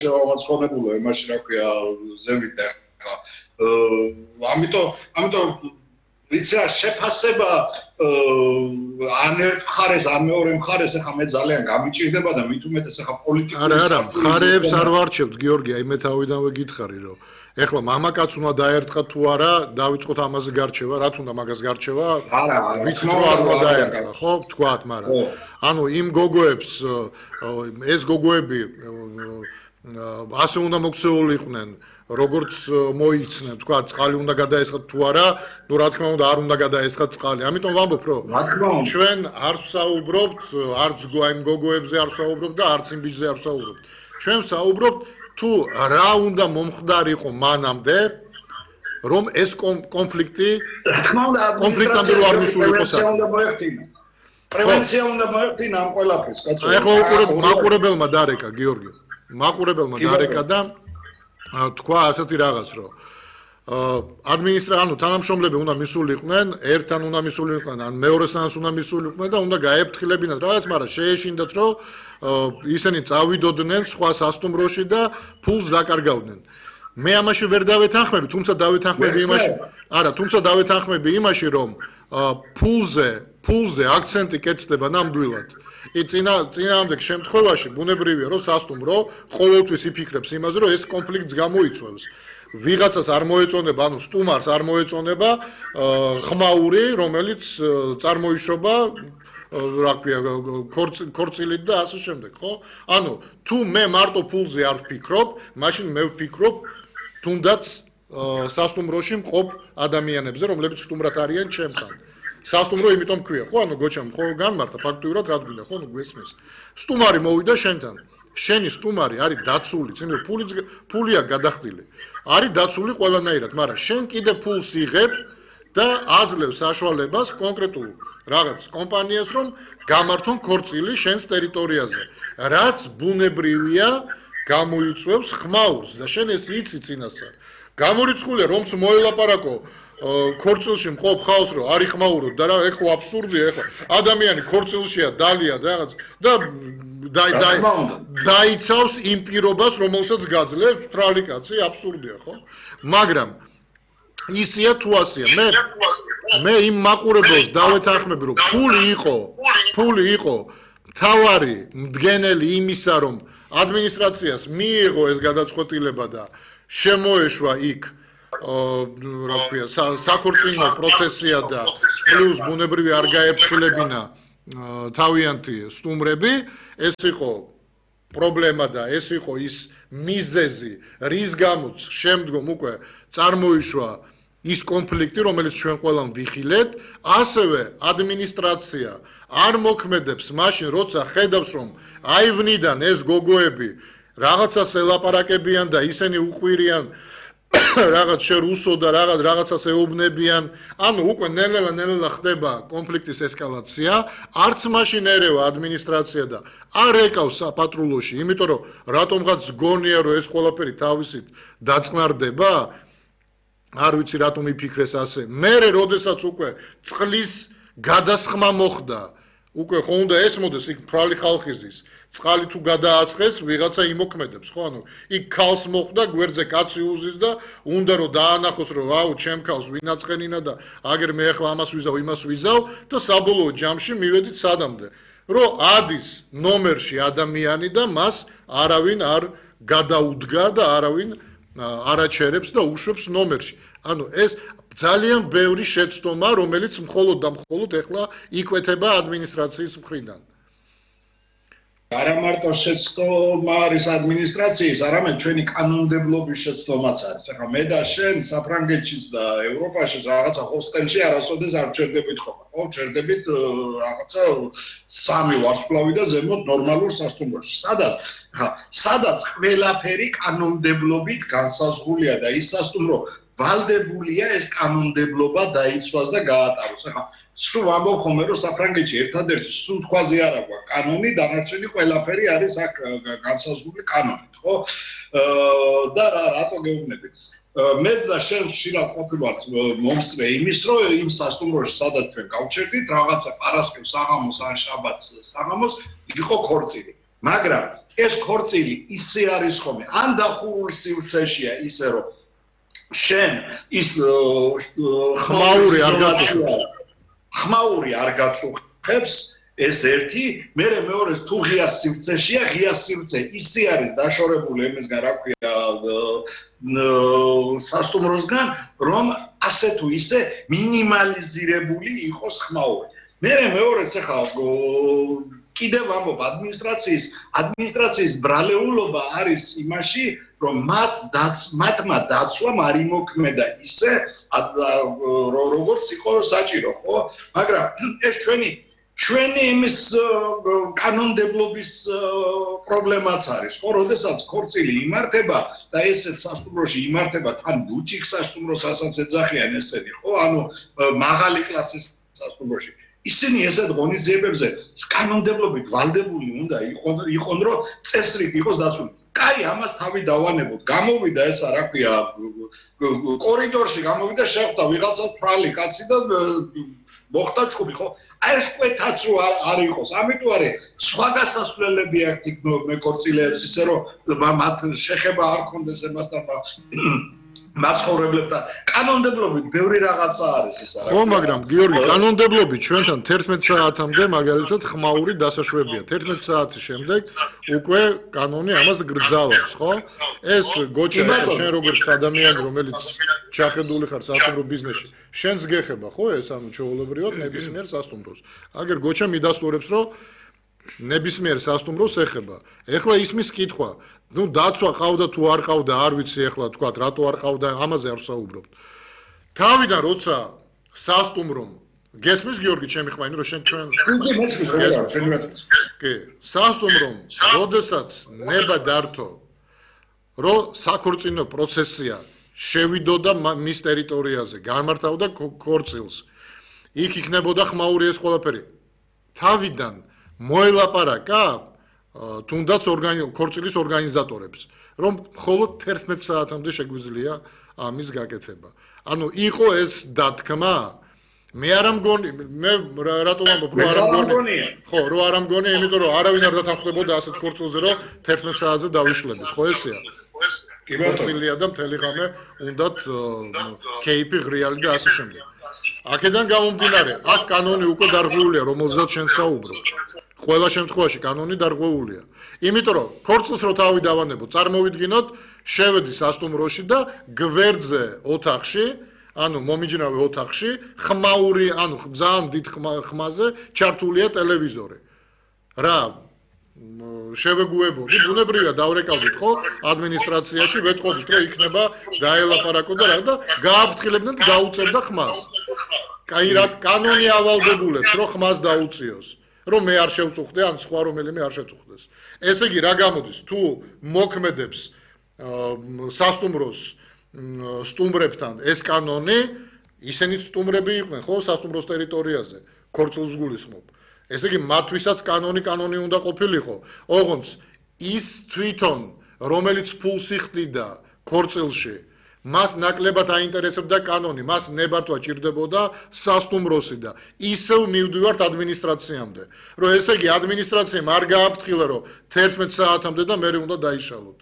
შემოაცხონებულა იმაში რა ქვია ზევით ახლა ამიტომ ვიცი რა შეფასება ან ერთ მხარეს ან მეორე მხარეს ახლა მე ძალიან გამიჭირდება და მით უმეტეს ახლა პოლიტიკური არა მხარეებს არ ვარჩევთ გიორგი აი მე თავიდანვე გითხარი რომ ეხლა მამაკაც უნდა დაერთხა თუ არა დავიწყოთ ამაზე გარჩევა რა თუნდა მაგას გარჩევა ვიცით რომ არ უნდა დაერთხა ხო თქვათ მაგრამ ანუ იმ გოგოებს ეს გოგოები ასე უნდა მოქცეული იყვნენ როგორც მოიცნენ თქვა წყალი უნდა გადაესხათ თუ არა ნუ რა თქმა უნდა არ უნდა გადაესხათ წყალი ამიტომ ვამბობ რომ ჩვენ არ ვსაუბრობთ არც იმ გოგოებზე არ ვსაუბრობთ და არც იმ ბიჭზე არ ვსაუბრობთ ჩვენ ვსაუბრობთ თუ რა უნდა მომხდარიყო მანამდე რომ ეს კონფლიქტი რა თქმა უნდა კონფლიქტამდე არ მისულიყო პრევენცია უნდა მოეხდინა ამ ყველაფერს კაცო ეხლა მაყურებელმა დარეკა გიორგი მაყურებელმა დარეკა და თქვა ასეთი რაღაც რომ ანუ თანამშრომლები უნდა მისულიყვნენ ერთთან უნდა მისულიყვნენ ან მეორესთანაც უნდა მისულიყვნენ და უნდა გაეფრთხილებინათ რაღაც მაგრამ შეეშინდათ რომ ისინი წავიდოდნენ სხვა სასტუმროში და ფულს დაკარგავდნენ მე ამაში ვერ დავეთანხმები თუმცა დავეთანხმები იმაში რომ ფულზე აქცენტი კეთდება ნამდვილად წინააღმდეგ შემთხვევაში ბუნებრივია რომ სასტუმრო ყოველთვის იფიქრებს იმაზე რომ ეს კონფლიქტს გამოიწვევს ვიღაცას არ მოეწონება ანუ სტუმარს არ მოეწონება ხმაური რომელიც წარმოიშობა რა ქვია ქორწილით და ასე შემდეგ ხო ანუ თუ მე მარტო ფულზე არ ვფიქრობ მაშინ მე ვფიქრობ თუნდაც სასტუმროში მყოფ ადამიანებზე რომლებიც სტუმრად არიან ჩემთან სასტუმრო იმიტომ ქვია ხო ანუ გოჩამ ხო განმართა ფაქტიურად რა გვინდა ხო ნუ გვესმის სტუმარი მოვიდა შენთან შენი სტუმარი არის დაცული წინ ფულია გადახდილი არის დაცული ყველანაირად მაგრამ შენ კიდე ფულს იღებ და აძლევს საშუალებას კონკრეტულ რაღაც კომპანიას რომ გამართონ ქორწილი შენს ტერიტორიაზე რაც ბუნებრივია გამოიწვევს ხმაურს და შენ ეს იცი წინასწარ გამორიცხულია რომს მოელაპარაკო ქორწილში მყოფ ხალხს რომ არ იხმაუროთ და რა ეხლა აბსურდია ეხლა ადამიანი ქორწილშია დალია რაღაც და დაიცავს იმ პირობას რომელსაც გაძლევს თრალი კაცი აბსურდია ხო მაგრამ ისია თუ ასია მე იმ მაყურებელს დავეთანხმები რომ ფული იყო თავარი მდგენელი იმისა რომ ადმინისტრაციას მიიღო ეს გადაწყვეტილება და შემოეშვა იქ რა ქვია საქორწინო პროცესია და პლუს ბუნებრივი არ გაეფრთხილებინა თავიანთი სტუმრები ეს იყო პრობლემა და ეს იყო ის მიზეზი რის გამოც შემდგომ უკვე წარმოიშვა ის კონფლიქტი რომელიც ჩვენ ყველამ ვიხილეთ ასევე ადმინისტრაცია არ მოქმედებს მაშინ როცა ხედავს რომ აივნიდან ეს გოგოები რაღაცას ელაპარაკებიან და ისინი უყვირიან რაღაც შერუსო და რაღაცას ეუბნებიან ანუ უკვე ნელ-ნელა ხდება კონფლიქტის ესკალაცია არც მაშინ ერევა ადმინისტრაცია და არ ეკავს საპატრულოში იმიტომ რომ რატომღაც გონია რომ ეს ყველაფერი თავისით დაწყნარდება არ ვიცი რატომ იფიქრეს ასე მერე როდესაც უკვე წყლის გადასხმა მოხდა უკვე ხო უნდა ესმოდეს იქ ფრალი ხალხიზის წყალი თუ გადაასხეს ვიღაცა იმოქმედებს ხო ანუ იქ ქალს მოხდა გვერდზე კაცი უზის და უნდა რომ დაანახოს რომ აუ ჩემ ქალს ვინაწყენინა და აგერ მე ახლა ამას ვიზავ იმას ვიზავ და საბოლოო ჯამში მივედით სადამდე რომ ადის ნომერში ადამიანი და მას არავინ არ გადაუდგა და არავინ არაჩერებს და უშვებს ნომერში ანუ ეს ძალიან ბევრი შეცდომა რომელიც მხოლოდ და მხოლოდ ახლა იკვეთება ადმინისტრაციის მხრიდან არა მარტო შეცდომა არის ადმინისტრაციის, არამედ ჩვენი კანონმდებლობის შეცდომაც არის. ახლა მე და შენ საფრანგეთშიც და ევროპაშიც რაღაცა ჰოსტელში არასოდეს არ ჩერდებით ხოლმე. ხო, ჩერდებით რაღაცა 3 ვარსკვლავი და ზემოთ ნორმალურ სასტუმროში. სადაც ყველაფერი კანონმდებლობით განსაზღვრულია და ის სასტუმრო ვალდებულია ეს კანონმდებლობა დაიცვას და გაატაროს. ახლა სულ ვამბობ ხოლმე რომ საფრანგეთში ერთადერთი სულ თქვაზე არ აქვს კანონი, დანარჩენი ყველაფერი არის აქ განსაზღვრული კანონით, ხო? და რატო გეუბნებით? მეც და შენ ხშირად ყოფილვართ მომწვე იმის რომ იმ სასტუმროში სადაც ჩვენ გავჩერდით რაღაცა პარასკევს საღამოს ან შაბათს საღამოს იყო ქორწილი. მაგრამ ეს ქორწილი ისე არის ხომე, ან დახურული სივრცეშია ისე რომ შენ ის ხმაური არ გაწუხებს ეს ერთი, მე მეორე თუ ღია სივრცეშია, ღია სივრცე ისე არის დაშორებული იმისგან, რა ქვია, სასტუმროსგან, რომ ასე თუ ისე მინიმალიზირებული იყოს ხმაური. მე მეორეც ახლა კიდევ ვამბობ ადმინისტრაციის ბრალეულობა არის იმაში, რომ მათმა დაცვამ არ იმოქმედა ისე, როგორც იყო საჭირო, ხო? მაგრამ ეს ჩვენი იმის კანონმდებლობის პრობლემაც არის, ხო? როდესაც ქორწილი იმართება და ესეც სასტუმროში იმართება, თან ბუთიკ სასტუმროსაც ეძახიან ესენი, ხო? ანუ მაღალი კლასის სასტუმროში. ისინი ესეთ ღონისძიებებზე კანონმდებლობით ვალდებული უნდა იყონ, რომ წესრიგი იყოს დაცული. კაი, ამას თავი დავანებოთ. გამოვიდა ესა, რა ქვია, კორიდორში გამოვიდა, შეხვდა ვიღაცა თვალი კაცი და მოხდა ჭუბი, ხო? აი ეს კვეთაც რო არ იყოს. ამიტომ არის სხვა გასასვლელები აქვს მეკორწილეებს, ისე რომ მათ შეხება არ ქონდეს ემასთან მაცხოვრებლებთან. კანონმდებლობით ბევრი რაღაცა არის ისა. ხო, მაგრამ გიორგი, კანონმდებლობით ჩვენთან 11 საათამდე მაგალითად ხმაური დასაშვებია. 11 საათის შემდეგ უკვე კანონი ამას გრძალავს, ხო? ეს გოჩა შენ როგორც ადამიანი, რომელიც ჩახედული ხარ სასტუმრო ბიზნესში, შენს გეხება, ხო, ეს ანუ ჩვეულებრივად ნებისმიერ სასტუმროს. აგერ გოჩა მიდასტურებს, რომ ნებისმიერ სასტუმროს ეხება. ეხლა ისმის კითხვა, ნუ დაცვა ყავდა თუ არ ყავდა, არ ვიცი ეხლა თქვა, რატო არ ყავდა, ამაზე არ ვსაუბრობთ. თავიდან როცა სასტუმრომ გესმის გიორგი, ჩემი ხმაინი, რომ შენ ჩვენ კი, სასტუმრომ, როდესაც ნება დართო, რომ საქორწინო პროცესია შევიდოდა მის ტერიტორიაზე, გამართავდა ქორწილს. იქ იქნებოდა ხმაური ეს ყველაფერი. თავიდან მოელაპარაკა თუნდაც ქორწილის ორგანიზატორებს, რომ მხოლოდ 11 საათამდე შეგვიძლია ამის გაკეთება. ანუ იყო ეს დათქმა? მე არ ამგონი, მე რატომ ამბობ, რომ არ ამგონი? ხო, რომ არ ამგონი, იმიტომ რომ არავინ არ დათანხმდებოდა ასეთ ქორწილზე, რომ 11 საათზე დავიშლებით, ხო ესეა? ქორწილია და მთელი ღამე უნდათ კეიფი ღრიალი და ასე შემდეგ. აქედან გამომდინარე, აქ კანონი უკვე დარღვეულია, რომელზეც შენ საუბრობ. ყველა შემთხვევაში კანონი დარღვეულია. იმიტომ რომ ქორწილს რო თავი დავანებო, წარმოვიდგინოთ, შევედი სასტუმროში და გვერდზე ოთახში, ანუ მომიჯნავე ოთახში, ხმაური, ანუ ძალიან დიდ ხმაზე ჩართულია ტელევიზორი. რა შევეგუებოდი, ბუნებრივია დავრეკავდით, ხო? ადმინისტრაციაში ვეთყოდით, რომ იქნება დაელაპარაკო და რა და გააფრთხილებდნენ და დაუწევდა ხმას. კაირად კანონი ავალდებულებს, რომ ხმას დაუწიოს. რომ მე არ შევწუხდე, ან სხვა რომელიმე არ შეწუხდეს. ესე იგი, რა გამოდის, თუ მოქმედებს სასტუმროს სტუმრებთან ეს კანონი, ისინი სტუმრები იყვნენ, ხო, სასტუმროს ტერიტორიაზე, ქორწილს გულისხმობ. ესე იგი, მათთვისაც კანონი უნდა ყოფილიყო. ოღონდ ის თვითონ, რომელიც ფულს იხდიდა ქორწილში, მას ნაკლებად აინტერესებდა კანონი, მას ნებართვა ჭირდებოდა სასტუმროსი და ისევ მივდივართ ადმინისტრაციამდე. რომ ესე იგი ადმინისტრაციამ არ გააფრთხილა, რომ 11 საათამდე და მერე უნდა დაიშალოთ.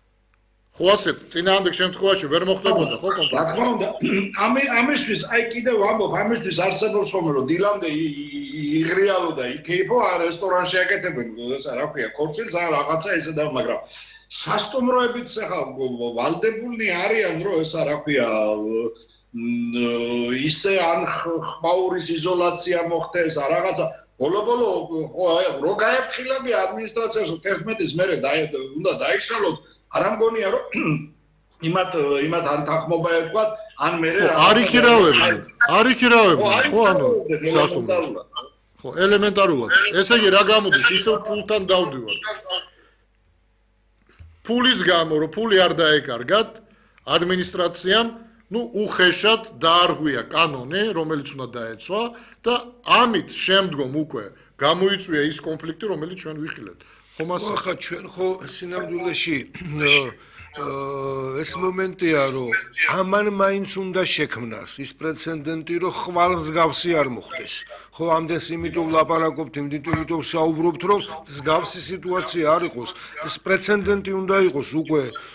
ხო ასე, წინააღმდეგ შემთხვევაში ვერ მოხდებოდა, ხო კონკრეტულად? რა თქმა უნდა, ამისთვის აი კიდევ ვამბობ, ამისთვის არსებობს ხომ რომ დილამდე იღრიალო და იქეიფო, ან რესტორანში აკეთებენ, რა ქვია, ქორწილს ან რაღაცა ესე და მაგრამ სასტუმროებიც ახლა ვალდებულნი არიან, რომ ესა რა ქვია, ისე ან ხმაურის იზოლაცია მოხდეს, ან რაღაცა ბოლო-ბოლო რო გაეფრთხილებია ადმინისტრაციაში 11-ის მერე უნდა დაიშალოთ, არ ამგონია რომ იმათ ან თანხმობა ეთქვათ, ან მერე რა არ იქირავებენ, ხო, ანუ სასტუმროში. ხო, ელემენტარულად. ესე იგი რა გამოდის, ისევ ფულთან დავდივართ. ფულის გამო, რომ ფული არ დაეკარგათ, ადმინისტრაციამ, უხეშად დაარღვია კანონი, რომელიც უნდა დაეცვა და ამით შემდგომ უკვე გამოიწვია ის კონფლიქტი, რომელიც ჩვენ ვიხილეთ. ხა ჩვენ ხო სინამდვილეში ეს მომენტია, რომ ამან მაინც უნდა შექმნას ის პრეცედენტი, რომ ხვალ მსგავსი არ მოხდეს. ხო, ამდენს იმიტომ ვლაპარაკობთ, იმიტომ საუბრობთ, რომ მსგავსი სიტუაცია არ იყოს. ეს პრეცედენტი უნდა იყოს უკვე